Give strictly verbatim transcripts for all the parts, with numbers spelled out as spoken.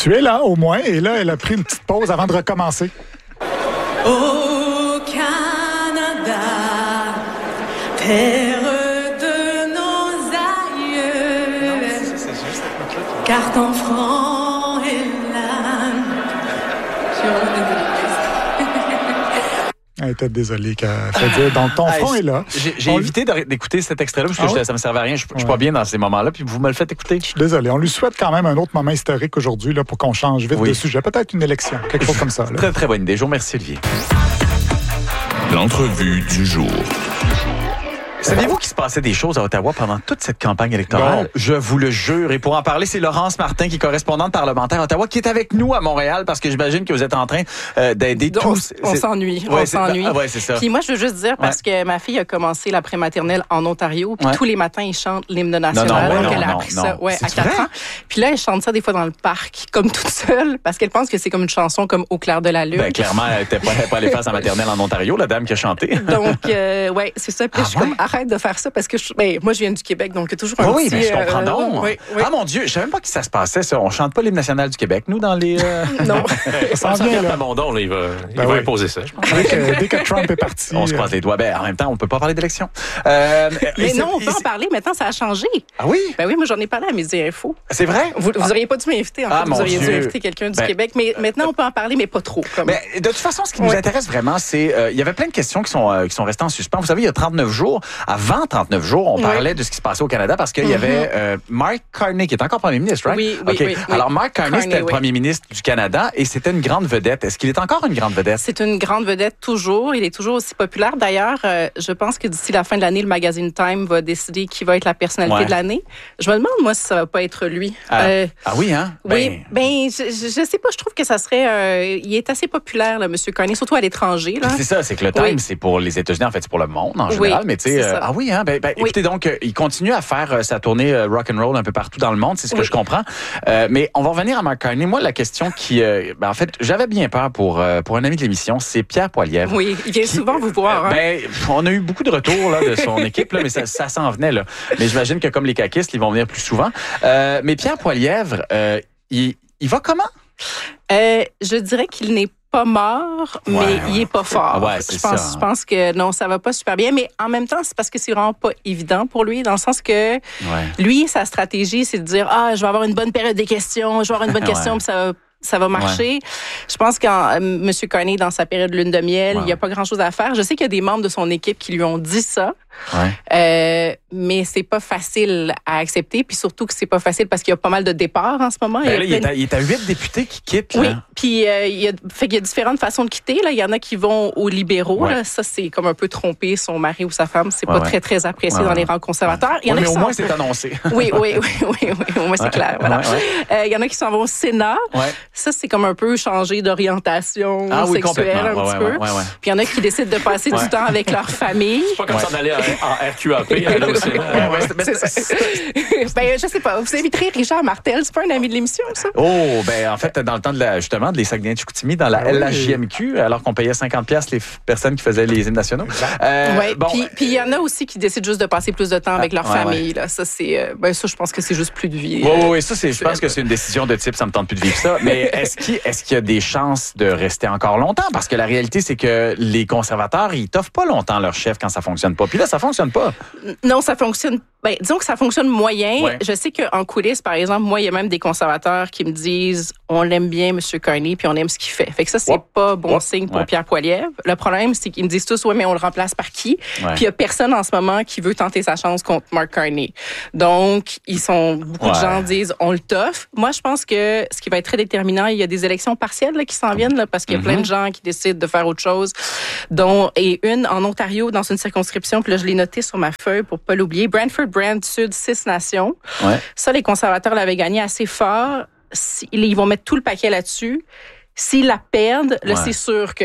Tu es là, au moins. Et là, elle a pris une petite pause avant de recommencer. Au Canada, terre de nos aïeux, non, c'est, c'est juste car ton front est là. Elle était désolée qu'elle fait dire. Donc, ton front est là. J'ai, j'ai On... évité d'écouter cet extrait-là parce que ah, je, ça me servait à rien. Je, je suis ouais. pas bien dans ces moments-là, puis vous me le faites écouter. Je suis désolé. On lui souhaite quand même un autre moment historique aujourd'hui là, pour qu'on change vite oui. de sujet. Peut-être une élection, quelque chose comme ça. Là. Très, très bonne idée. Je vous remercie, Olivier. L'entrevue du jour. Saviez-vous qu'il se passait des choses à Ottawa pendant toute cette campagne électorale? Non. Je vous le jure. Et pour en parler, c'est Laurence Martin, qui est correspondante parlementaire à Ottawa, qui est avec nous à Montréal, parce que j'imagine que vous êtes en train euh, d'aider Donc, tous. On, on s'ennuie. Ouais, on s'ennuie. Ah, ouais, c'est ça. Puis moi, je veux juste dire, parce ouais. que ma fille a commencé la prématernelle en Ontario, puis ouais. tous les matins, ils chantent l'hymne national. Non, non, ouais, donc, non, elle a non, appris non. ça ouais, c'est à quatre vrai? ans. Puis là, elle chante ça des fois dans le parc, comme toute seule, parce qu'elle pense que c'est comme une chanson comme Au clair de la lune. Ben, clairement, elle n'était pas, pas allée faire sa maternelle en Ontario, la dame qui a chanté. Donc, euh, ouais, c'est ça. Puis ah, je suis ouais? comme, arrête de faire ça, parce que je, ben, moi, je viens du Québec, donc il y a toujours un oui, petit... Oui, mais je comprends euh, donc. Oui, oui. Ah, mon Dieu, je savais même pas que ça se passait, ça. On chante pas l'hymne national du Québec, nous, dans les... Euh... non. Ça s'en vient, là. Abandon, là, il va, il ben va oui. imposer ça, je pense. Dès que, dès que Trump est parti... On se croise les doigts. Ben, en même temps, on peut pas parler d'élection. Euh, mais non, on peut en parler. Maintenant, ça a changé. Ah oui? Ben oui, moi, j'en ai parlé à Midi Info. C'est vrai? Vous, vous auriez pas dû m'inviter, en ah, fait. Vous auriez Dieu. dû inviter quelqu'un du ben, Québec. Mais maintenant, on peut en parler, mais pas trop. Comme... Mais de toute façon, ce qui nous oui. intéresse vraiment, c'est... Euh, il y avait plein de questions qui sont, euh, qui sont restées en suspens. Vous savez, il y a trente-neuf jours, avant trente-neuf jours, on parlait oui. de ce qui se passait au Canada parce qu'il mm-hmm. y avait euh, Mark Carney, qui est encore premier ministre, right? Oui, oui, okay. oui, oui. Alors, Mark Carney, Carney, c'était le oui. premier ministre du Canada et c'était une grande vedette. Est-ce qu'il est encore une grande vedette? C'est une grande vedette toujours. Il est toujours aussi populaire. D'ailleurs, euh, je pense que d'ici la fin de l'année, le magazine Time va décider qui va être la personnalité ouais. de l'année. Je me demande, moi, si ça va pas être lui. Ah, euh, ah oui, hein? Ben... Oui, ben, je, je sais pas. Je trouve que ça serait... Euh, il est assez populaire, là, M. Carney, surtout à l'étranger. Là. C'est ça, c'est que le Time, oui. c'est pour les États-Unis, en fait, c'est pour le monde en général. Oui, mais tu sais, euh, ah oui, hein? Ben, ben, oui. Écoutez, donc, euh, il continue à faire euh, sa tournée euh, rock and roll un peu partout dans le monde, c'est ce que oui. je comprends. Euh, mais on va revenir à Mark Carney. Moi, la question qui... Euh, ben, en fait, j'avais bien peur pour, euh, pour un ami de l'émission, c'est Pierre Poilievre. Oui, il vient qui, souvent vous voir. Hein? Ben, on a eu beaucoup de retours là, de son équipe, là, mais ça, ça s'en venait. Là. Mais j'imagine que comme les caquistes, ils vont venir plus souvent. Euh, mais Pierre Poilievre, euh, il, il va comment? Euh, je dirais qu'il n'est pas mort, mais ouais, il est pas fort. Ah ouais, c'est je pense, ça. je pense que non, ça va pas super bien, mais en même temps, c'est parce que c'est vraiment pas évident pour lui, dans le sens que ouais. lui, sa stratégie, c'est de dire ah, je vais avoir une bonne période des questions, je vais avoir une bonne question, ouais. puis ça va ça va marcher. Ouais. Je pense qu'en M. Carney, dans sa période lune de miel, ouais. il n'y a pas grand-chose à faire. Je sais qu'il y a des membres de son équipe qui lui ont dit ça, ouais. euh, mais c'est pas facile à accepter, puis surtout que c'est pas facile parce qu'il y a pas mal de départs en ce moment. Ben il, là, il, est à, il est à huit députés qui quittent. Oui, là. puis euh, il y a, fait qu'il y a différentes façons de quitter. Là. Il y en a qui vont aux libéraux. Ouais. Là. Ça, c'est comme un peu tromper son mari ou sa femme. C'est ouais, pas ouais. très, très apprécié ouais, dans ouais. les rangs conservateurs. Il y en oui, a mais qui au sont... moins, c'est annoncé. Oui, oui, oui, oui, oui. Au moins, c'est ouais. clair. Voilà. Ouais, ouais. Euh, il y en a qui s'en vont au Sénat. Ouais. Ça, c'est comme un peu changer d'orientation ah, oui, sexuelle un ouais, petit ouais, peu. Ouais, ouais, ouais. Puis il y en a qui décident de passer ouais. du temps avec leur famille. C'est pas comme ouais. ça d'aller en, en R Q A P. Là aussi. ouais, ouais, c'est ça. Ben, je sais pas. Vous inviterez Richard Martel. C'est pas un ami de l'émission, ça? Oh, ben en fait, dans le temps de la, justement, de les Saguenay-Chicoutimi, dans la ah, L H J M Q, oui. alors qu'on payait cinquante dollars les personnes qui faisaient les hymnes nationaux. Euh, oui, bon, puis il y en a aussi qui décident juste de passer plus de temps avec leur ouais, famille. Ouais. Là. Ça, c'est, euh, ben, ça, je pense que c'est juste plus de vie. Oui, oui, oui. Ça, c'est, je pense que c'est une décision de type, ça me tente plus de vivre ça. Mais est-ce qu'il, est-ce qu'il y a des chances de rester encore longtemps? Parce que la réalité, c'est que les conservateurs, ils t'offrent pas longtemps leur chef quand ça fonctionne pas. Puis là, ça fonctionne pas. Non, ça fonctionne. Ben, disons que ça fonctionne moyen. Ouais. Je sais qu'en coulisses, par exemple, moi, il y a même des conservateurs qui me disent on l'aime bien, M. Carney, puis on aime ce qu'il fait. Fait que ça, c'est Wop. pas bon Wop. signe pour ouais. Pierre Poilievre. Le problème, c'est qu'ils me disent tous ouais, mais on le remplace par qui? Ouais. Puis il y a personne en ce moment qui veut tenter sa chance contre Mark Carney. Donc, ils sont, beaucoup ouais. de gens disent on le toffe. Moi, je pense que ce qui va être très déterminant, il y a des élections partielles là, qui s'en viennent, là, parce qu'il y a mm-hmm. plein de gens qui décident de faire autre chose. Dont, et une en Ontario, dans une circonscription, puis là, je l'ai noté sur ma feuille pour pas l'oublier. Brantford Brand Sud, Six Nations. Ouais. Ça, les conservateurs l'avaient gagné assez fort. Ils vont mettre tout le paquet là-dessus. S'ils la perdent, là, ouais. c'est sûr que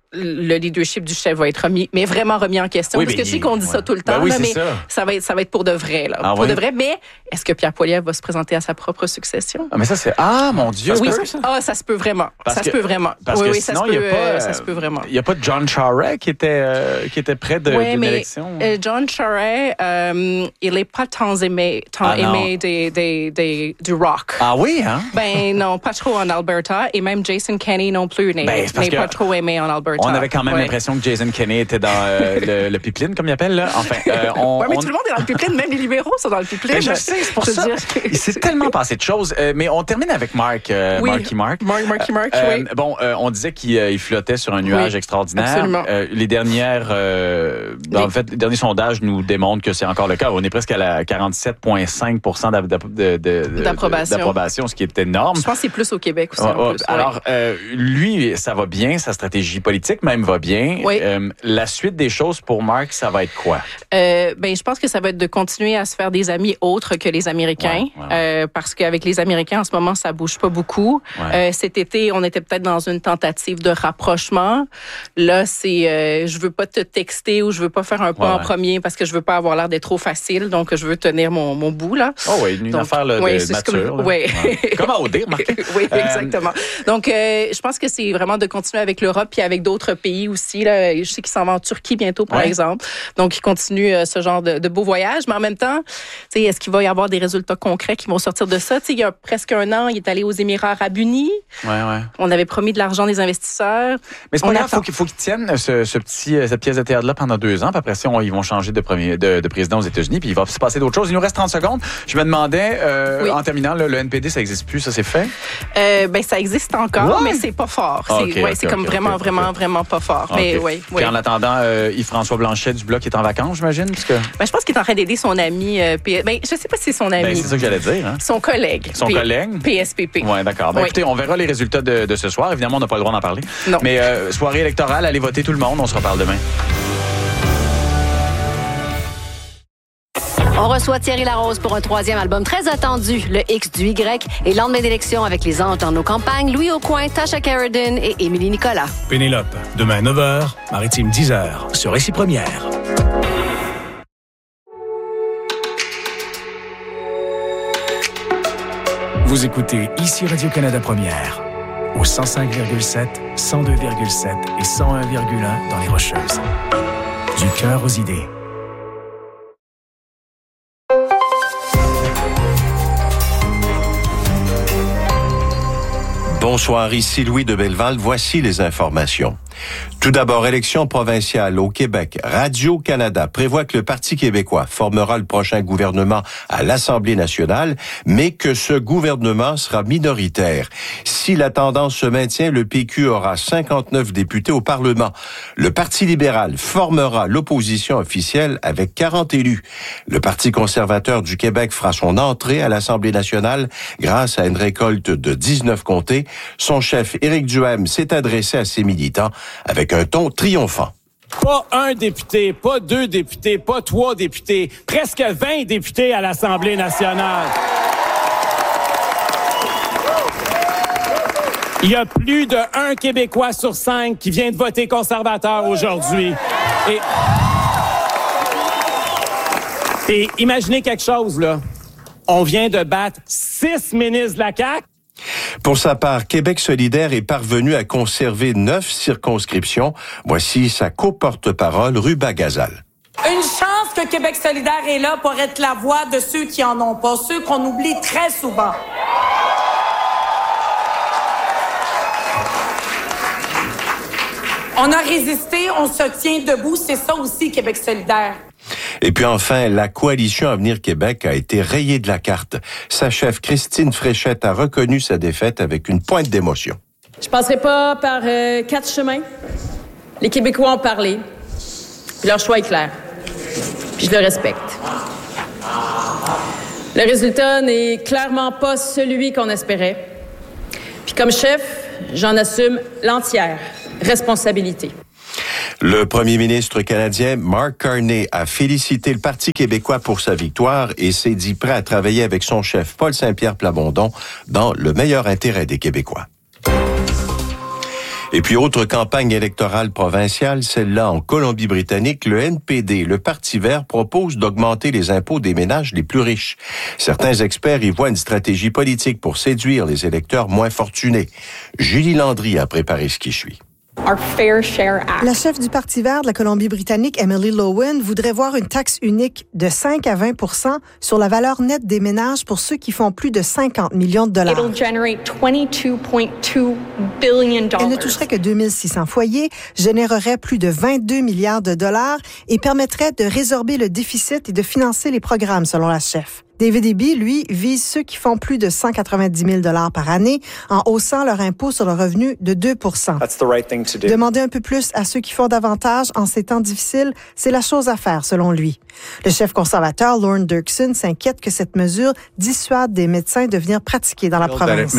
le leadership du chef va être remis, mais vraiment remis en question. Oui, parce que je sais qu'on dit ouais. ça tout le temps, ben oui, là, mais ça. ça va être, ça va être pour de vrai, là. Ah, pour oui? de vrai. Mais est-ce que Pierre Poilievre va se présenter à sa propre succession? Ah, mais ça, c'est, ah, mon Dieu. Oui, ça, ça? Ah, ça se peut vraiment. Parce ça que, se peut vraiment. Parce oui, que oui, sinon, ça se peut, il y a pas, ça se peut vraiment. Il y a pas John Charest qui était, euh, qui était près de, oui, d'une mais, élection. Euh, John Charest, euh, il est pas tant aimé, tant ah, aimé des, des, des, du rock. Ah oui, hein? Ben, non, pas trop en Alberta. Et même Jason Kenney non plus n'est, ben, n'est pas trop aimé en Alberta. On avait quand même ouais. l'impression que Jason Kenney était dans euh, le, le pipeline, comme il appelle, là. Enfin, euh, on. Oui, mais on... tout le monde est dans le pipeline, même les libéraux sont dans le pipeline. Ben, je sais, c'est pour ça. Il s'est tellement passé de choses. Euh, mais on termine avec Mark, euh, oui. Marky Mark. Mark, Marky Mark, euh, oui. Bon, euh, on disait qu'il euh, flottait sur un nuage oui, extraordinaire. Absolument. Euh, les dernières, euh, les... en fait, les derniers sondages nous démontrent que c'est encore le cas. On est presque à la quarante-sept virgule cinq pour cent d'av- d'av- de, de, de, d'approbation. d'approbation, ce qui est énorme. Je pense que c'est plus au Québec aussi. Oh, en oh, plus, alors, ouais. euh, lui, ça va bien, sa stratégie politique même va bien. Oui. Euh, la suite des choses pour Mark, ça va être quoi? Euh, ben, je pense que ça va être de continuer à se faire des amis autres que les Américains, ouais, ouais, ouais. Euh, parce qu'avec les Américains, en ce moment, ça bouge pas beaucoup. Ouais. Euh, cet été, on était peut-être dans une tentative de rapprochement. Là, c'est, euh, je veux pas te texter ou je veux pas faire un pas ouais, en ouais. premier parce que je veux pas avoir l'air d'être trop facile, donc je veux tenir mon, mon bout, là. Oh oui, une donc, affaire là, ouais, de mature. Comme, ouais. Ouais. Comme à O D, remarquez. Oui, exactement. Euh... Donc, euh, je pense que c'est vraiment de continuer avec l'Europe puis avec d'autres pays aussi, là. Je sais qu'ils s'en vont en Turquie bientôt, par ouais. exemple. Donc, ils continuent euh, ce genre de, de beaux voyages. Mais en même temps, tu sais, est-ce qu'il va y avoir des résultats concrets qui vont sortir de ça? Tu sais, il y a presque un an, il est allé aux Émirats arabes unis. Ouais, ouais. On avait promis de l'argent des investisseurs. Mais c'est pas grave, faut qu'il faut qu'ils tiennent ce, ce petit, cette pièce de théâtre-là pendant deux ans. Puis après ça, on, ils vont changer de, premier, de, de président aux États-Unis. Puis il va se passer d'autres choses. Il nous reste trente secondes. Je me demandais, euh, oui. en terminant, le, le N P D, ça n'existe plus, ça c'est fait? Euh, ben, ça existe encore, ouais. mais c'est pas fort. Ah, c'est okay, ouais, okay, c'est comme okay, vraiment, okay, vraiment, okay. vraiment pas fort. Okay. Mais oui, oui. Puis en attendant, euh, Yves-François Blanchet du Bloc est en vacances, j'imagine? Parce que... ben, je pense qu'il est en train d'aider son ami. Euh, P... ben, je sais pas si c'est son ami. Ben, c'est ça que j'allais dire. Hein? Son collègue. Son P... collègue? P S P P. Oui, d'accord. Ben, oui. Écoutez, on verra les résultats de, de ce soir. Évidemment, on n'a pas le droit d'en parler. Non. Mais euh, soirée électorale, allez voter tout le monde. On se reparle demain. On reçoit Thierry Larose pour un troisième album très attendu, le X du Y, et lendemain d'élection avec les anges dans nos campagnes, Louis Aucoin, Tasha Carradine et Émilie Nicolas. Pénélope, demain neuf heures, Maritime dix heures, sur Récit Première. Vous écoutez ici Radio-Canada Première, au cent cinq virgule sept, cent deux virgule sept et cent un virgule un dans les Rocheuses. Du cœur aux idées. Bonsoir, ici Louis de Belleval. Voici les informations. Tout d'abord, élection provinciale au Québec. Radio-Canada prévoit que le Parti québécois formera le prochain gouvernement à l'Assemblée nationale, mais que ce gouvernement sera minoritaire. Si la tendance se maintient, le P Q aura cinquante-neuf députés au Parlement. Le Parti libéral formera l'opposition officielle avec quarante élus. Le Parti conservateur du Québec fera son entrée à l'Assemblée nationale grâce à une récolte de dix-neuf comtés. Son chef, Éric Duhaime, s'est adressé à ses militants avec un ton triomphant. Pas un député, pas deux députés, pas trois députés, presque vingt députés à l'Assemblée nationale. Il y a plus de un Québécois sur cinq qui vient de voter conservateur aujourd'hui. Et, et imaginez quelque chose, là. On vient de battre six ministres de la C A Q. Pour sa part, Québec solidaire est parvenu à conserver neuf circonscriptions. Voici sa co-porte-parole, Ruba Gazal. Une chance que Québec solidaire est là pour être la voix de ceux qui en ont pas, ceux qu'on oublie très souvent. On a résisté, on se tient debout, c'est ça aussi Québec solidaire. Et puis enfin, la coalition Avenir Québec a été rayée de la carte. Sa chef, Christine Fréchette, a reconnu sa défaite avec une pointe d'émotion. Je passerai pas par euh, quatre chemins. Les Québécois ont parlé. Puis leur choix est clair. Puis je le respecte. Le résultat n'est clairement pas celui qu'on espérait. Puis comme chef, j'en assume l'entière responsabilité. Le premier ministre canadien Mark Carney a félicité le Parti québécois pour sa victoire et s'est dit prêt à travailler avec son chef Paul Saint-Pierre Plamondon dans le meilleur intérêt des Québécois. Et puis, autre campagne électorale provinciale, celle-là en Colombie-Britannique, le N P D, le Parti vert, propose d'augmenter les impôts des ménages les plus riches. Certains experts y voient une stratégie politique pour séduire les électeurs moins fortunés. Julie Landry a préparé ce qui suit. La chef du Parti vert de la Colombie-Britannique, Emily Lowen, voudrait voir une taxe unique de cinq à vingt pour cent sur la valeur nette des ménages pour ceux qui font plus de cinquante millions de dollars. Elle ne toucherait que deux mille six cents foyers, générerait plus de vingt-deux milliards de dollars et permettrait de résorber le déficit et de financer les programmes, selon la chef. David Eby, lui, vise ceux qui font plus de cent quatre-vingt-dix mille dollars par année en haussant leur impôt sur le revenu de deux pour cent. That's the right thing to do. Demander un peu plus à ceux qui font davantage en ces temps difficiles, c'est la chose à faire, selon lui. Le chef conservateur, Lorne Dirksen, s'inquiète que cette mesure dissuade des médecins de venir pratiquer dans la province.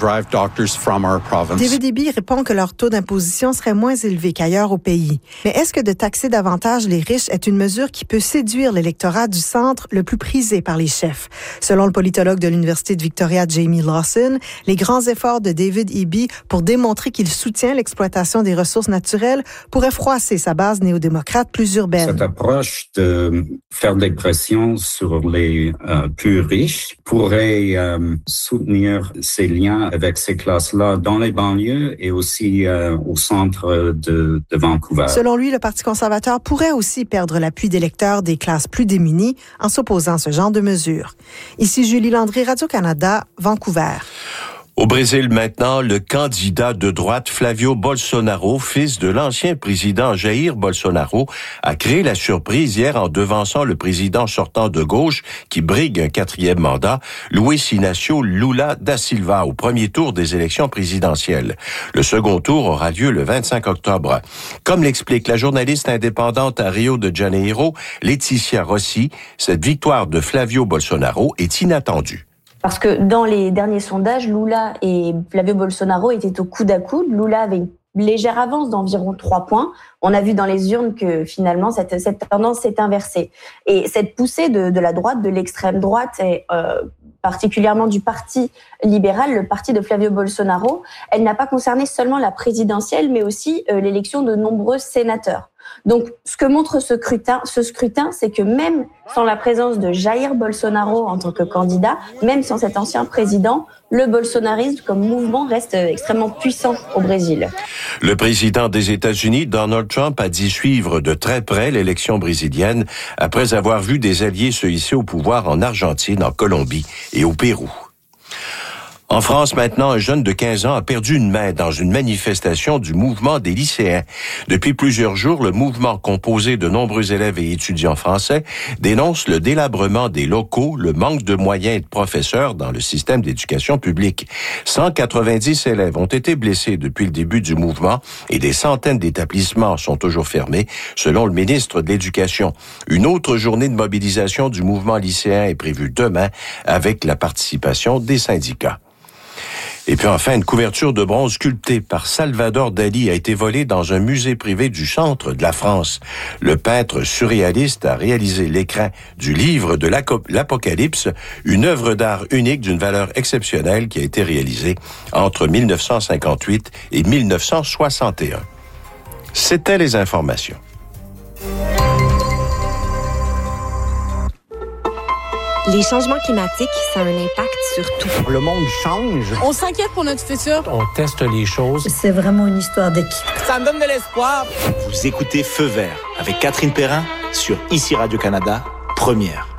David Eby répond que leur taux d'imposition serait moins élevé qu'ailleurs au pays. Mais est-ce que de taxer davantage les riches est une mesure qui peut séduire l'électorat du centre le plus prisé par les chefs? Selon le politologue de l'Université de Victoria, Jamie Lawson, les grands efforts de David Eby pour démontrer qu'il soutient l'exploitation des ressources naturelles pourraient froisser sa base néo-démocrate plus urbaine. Cette approche de faire des pressions sur les euh, plus riches pourrait euh, soutenir ces liens avec ces classes-là dans les banlieues et aussi euh, au centre de, de Vancouver. Selon lui, le Parti conservateur pourrait aussi perdre l'appui d'électeurs des classes plus démunies en s'opposant à ce genre de mesures. Ici Julie Landry, Radio-Canada, Vancouver. Au Brésil maintenant, le candidat de droite Flavio Bolsonaro, fils de l'ancien président Jair Bolsonaro, a créé la surprise hier en devançant le président sortant de gauche qui brigue un quatrième mandat, Luiz Inácio Lula da Silva, au premier tour des élections présidentielles. Le second tour aura lieu le vingt-cinq octobre. Comme l'explique la journaliste indépendante à Rio de Janeiro, Laetitia Rossi, cette victoire de Flavio Bolsonaro est inattendue. Parce que dans les derniers sondages, Lula et Flavio Bolsonaro étaient au coude à coude. Lula avait une légère avance d'environ trois points. On a vu dans les urnes que finalement cette, cette tendance s'est inversée. Et cette poussée de, de la droite, de l'extrême droite, et euh, particulièrement du Parti libéral, le parti de Flavio Bolsonaro, elle n'a pas concerné seulement la présidentielle, mais aussi euh, l'élection de nombreux sénateurs. Donc, ce que montre ce scrutin, ce scrutin, c'est que même sans la présence de Jair Bolsonaro en tant que candidat, même sans cet ancien président, le bolsonarisme comme mouvement reste extrêmement puissant au Brésil. Le président des États-Unis, Donald Trump, a dit suivre de très près l'élection brésilienne après avoir vu des alliés se hisser au pouvoir en Argentine, en Colombie et au Pérou. En France, maintenant, un jeune de quinze ans a perdu une main dans une manifestation du mouvement des lycéens. Depuis plusieurs jours, le mouvement, composé de nombreux élèves et étudiants français, dénonce le délabrement des locaux, le manque de moyens et de professeurs dans le système d'éducation publique. cent quatre-vingt-dix élèves ont été blessés depuis le début du mouvement et des centaines d'établissements sont toujours fermés, selon le ministre de l'Éducation. Une autre journée de mobilisation du mouvement lycéen est prévue demain avec la participation des syndicats. Et puis enfin, une couverture de bronze sculptée par Salvador Dali a été volée dans un musée privé du centre de la France. Le peintre surréaliste a réalisé l'écran du livre de l'Apocalypse, une œuvre d'art unique d'une valeur exceptionnelle qui a été réalisée entre mille neuf cent cinquante-huit et mille neuf cent soixante et un. C'était les informations. Les changements climatiques, ça a un impact sur tout. Le monde change. On s'inquiète pour notre futur. On teste les choses. C'est vraiment une histoire d'équipe. Ça me donne de l'espoir. Vous écoutez Feu vert avec Catherine Perrin sur Ici Radio-Canada, première.